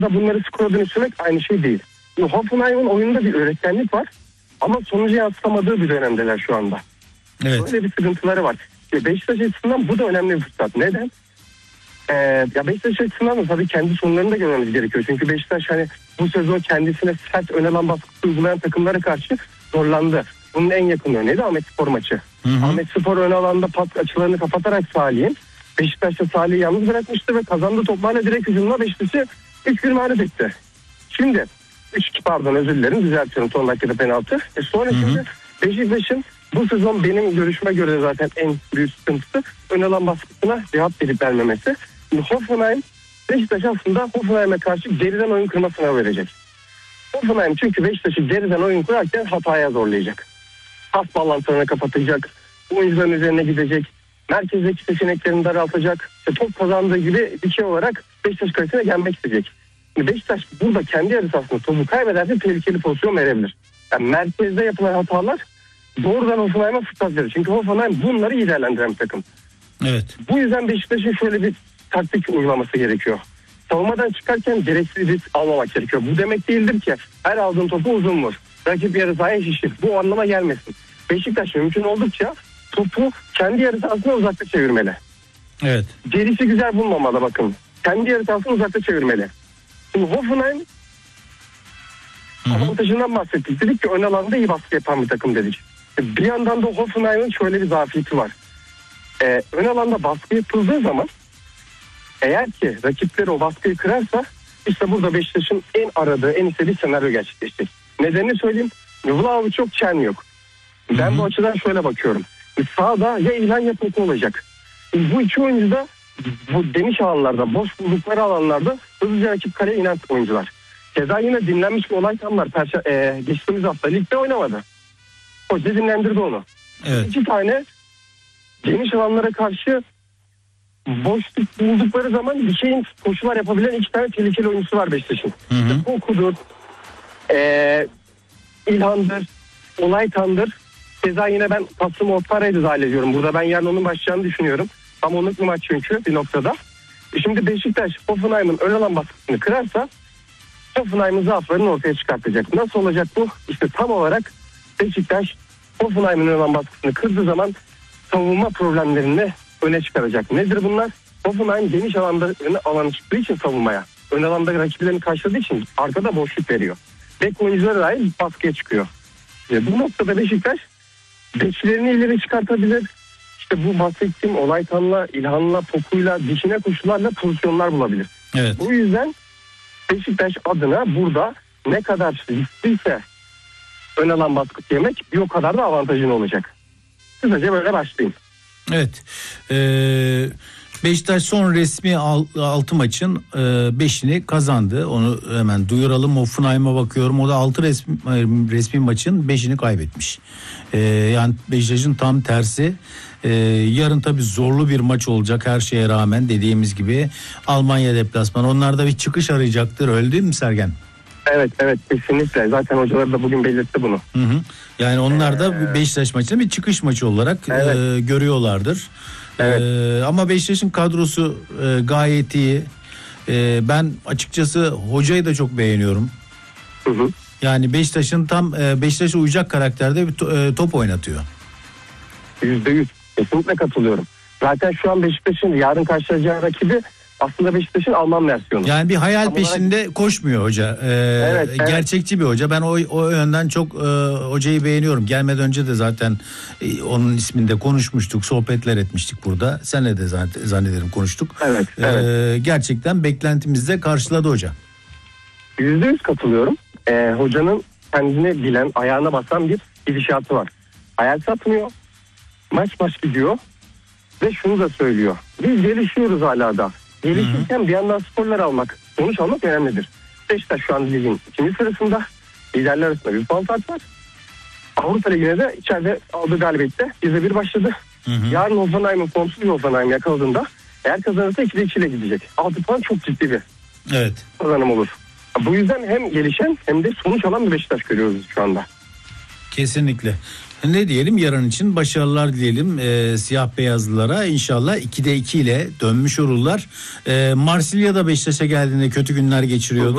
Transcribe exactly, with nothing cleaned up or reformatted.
bunları skora dönüştürmek aynı şey değil. Hoffenheim'in oyununda bir öğretmenlik var ama sonucu yansıtamadığı bir dönemdeler şu anda. Evet. Böyle bir sıkıntıları var. Beşiktaş açısından bu da önemli bir fırsat. Neden? Ee, ya Beşiktaş açısından da tabii kendi sorunlarını da görmemiz gerekiyor. Çünkü Beşiktaş hani bu sezon kendisine sert ön alan baskısı uygulayan takımlara karşı zorlandı. Bunun en yakın örneği de Ahmetspor maçı. Hı hı. Ahmetspor ön alanda pas açılarını kapatarak Salih'in Beşiktaş'ta Salih'i yalnız bırakmıştı ve kazandığı toplarla direkt hücumla Beşiktaş'ı üç bir mağlup etti. Şimdi üç iki pardon özür dilerim düzeltiyorum son dakikada penaltı. E sonra hı hı. Şimdi Beşiktaş'ın bu sezon benim görüşüme göre zaten en büyük sıkıntısı ön alan baskısına cevap verip vermemesi. Şimdi Hoffenheim Beşiktaş aslında Hoffenheim'e karşı geriden oyun kurma sınavı verecek. Hoffenheim çünkü Beşiktaş'ı geriden oyun kurarken hataya zorlayacak. Pas bağlantılarını kapatacak. Oyuncuların üzerine gidecek. Merkezdeki seçeneklerini daraltacak. İşte top kazandığı gibi dikey olarak Beşiktaş kalesine gelmek isteyecek. Şimdi Beşiktaş burada kendi yarı sahasında topu kaybederse tehlikeli pozisyon verebilir. Yani merkezde yapılan hatalar doğrudan Hoffenheim'e fırsat verir. Çünkü Hoffenheim bunları iyi değerlendiren bir takım. Evet. Bu yüzden Beşiktaş'ın şöyle bir taktik uygulaması gerekiyor. Savunmadan çıkarken gereksiz risk almamak gerekiyor. Bu demek değildir ki her aldığın topu uzun vur. Rakip yarı sahaya şişir. Bu anlama gelmesin. Beşiktaş mümkün oldukça topu kendi yarı sahasına uzakta çevirmeli. Evet. Gerisi güzel bulmamalı bakın. Kendi yarı sahasına uzakta çevirmeli. Şimdi Hoffenheim avantajından bahsettik. Dedik ki ön alanda iyi baskı yapan bir takım dedik. Bir yandan da Hoffenheim'in şöyle bir zafiyeti var. Ee, ön alanda baskı yapıldığı zaman eğer ki rakipleri o baskıyı kırarsa işte burada Beşiktaş'ın en aradığı, en istediği senaryo gerçekleşecek. Nedenini söyleyeyim. Vlahovic çok, Çen yok. Ben Hı-hı. bu açıdan şöyle bakıyorum. Sağda ya İlhan ya Poku olacak. Bu iki oyuncu da bu geniş alanlarda, boş buldukları alanlarda hızlıca rakip kaleye inen oyuncular. Keza yine dinlenmiş bir olay tam var. Perşe, e, geçtiğimiz hafta ligde oynamadı. Hoca dinlendirdi onu. Evet. İki tane geniş alanlara karşı boşluk buldukları zaman bir şeyin koşular yapabilen iki tane tehlikeli oyuncusu var Beşiktaş'ın. İşte Poku'dur, e, İlhan'dır, Olaytan'dır. Keza yine ben Kasım Ottara'yı dahil ediyorum. Burada ben yarın onun başlayacağını düşünüyorum. Tam onluk bir maç çünkü bir noktada. E şimdi Beşiktaş Hoffenheim'in ön alan baskısını kırarsa Hoffenheim'in zaaflarını ortaya çıkartacak. Nasıl olacak bu? İşte tam olarak Beşiktaş Hoffenheim'in ön alan baskısını kırdığı zaman savunma problemlerini öne çıkaracak. Nedir bunlar? Hoffenheim geniş alanda ön alanı çıktığı için savunmaya. Ön alanda rakiplerini karşıladığı için arkada boşluk veriyor. Bek oyuncuları dahil baskıya çıkıyor. E bu noktada Beşiktaş beklerini ileri çıkartabilir. İşte bu bahsettiğim Olaytan'la, İlhan'la, Poku'yla, dişine koşularla pozisyonlar bulabilir. Evet. Bu yüzden Beşiktaş adına burada ne kadar riskliyse ön alan baskı yemek bir o kadar da avantajın olacak. Kısaca böyle başlayayım. Evet. Ee, Beşiktaş son resmi altı maçın beşini kazandı. Onu hemen duyuralım. Hoffenheim'a bakıyorum. O da altı resmi, resmi maçın beşini kaybetmiş. Ee, yani Beşiktaş'ın tam tersi. Ee, yarın tabii zorlu bir maç olacak her şeye rağmen, dediğimiz gibi Almanya deplasmanı. Onlar da bir çıkış arayacaktır. Öyle değil mi Sergen? Evet evet kesinlikle. Zaten hocalar da bugün belirtti bunu. Hı hı. Yani onlar da ee... Beşiktaş maçını bir çıkış maçı olarak evet. e, görüyorlardır. Evet. Ee, ama Beşiktaş'ın kadrosu e, gayet iyi. E, ben açıkçası hocayı da çok beğeniyorum. Hı hı. Yani Beşiktaş'ın tam e, Beşiktaş'a uyacak karakterde bir to, e, top oynatıyor. Yüzde yüz. Kesinlikle katılıyorum. Zaten şu an Beşiktaş'ın yarın karşılayacağı rakibi aslında Beşiktaş'ın Alman versiyonu. Yani bir hayal Tam peşinde olarak... koşmuyor hoca. Ee, evet, evet. Gerçekçi bir hoca. Ben o, o yönden çok e, hocayı beğeniyorum. Gelmeden önce de zaten e, onun isminde konuşmuştuk, sohbetler etmiştik burada. Senle de zannederim konuştuk. Evet, ee, evet. Gerçekten beklentimizde karşıladı hoca. Yüzde yüz katılıyorum. Ee, hocanın kendini bilen, ayağına basan bir gidişatı var. Hayal satmıyor. Maç maç gidiyor. Ve şunu da söylüyor. Biz gelişiyoruz hala da. Gelişirken Hı-hı. bir yandan skorlar almak, sonuç almak önemlidir. Beşiktaş şu an ligin ikinci sırasında. Liderler arasında bir puan fark var. Avrupa Ligi'ne de içeride aldığı galibiyette yüzde bir başladı. Hı-hı. Yarın Hoffenheim'in formsuz bir Hoffenheim yakaladığında eğer kazanırsa ikide iki ile gidecek. altı puan çok ciddi bir evet. kazanım olur. Bu yüzden hem gelişen hem de sonuç alan bir Beşiktaş görüyoruz şu anda. Kesinlikle. Ne diyelim, yarın için başarılar diyelim e, siyah beyazlılara. İnşallah ikide iki ile dönmüş olurlar. E, Marsilya'da Beşiktaş'a geldiğinde kötü günler geçiriyordu.